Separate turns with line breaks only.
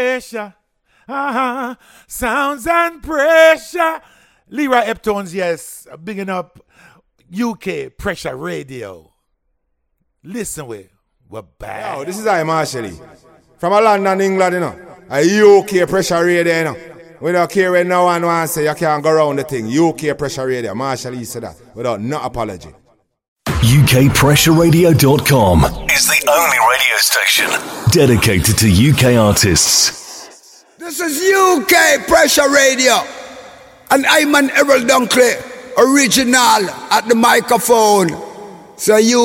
Pressure. Sounds and pressure. Leroy Eptones, yes. Bigging up UK Pressure Radio. Listen, we're back.
Yo, this is I, Marshall. From London, England, you know. A UK Pressure Radio, you know. We don't care when no one wants to say you can't go around the thing. UK Pressure Radio. Marshall said that without no apology.
UKPressureRadio.com is the only radio station dedicated to UK artists.
This is UK Pressure Radio. And I'm an Errol Dunkley, original at the microphone. So you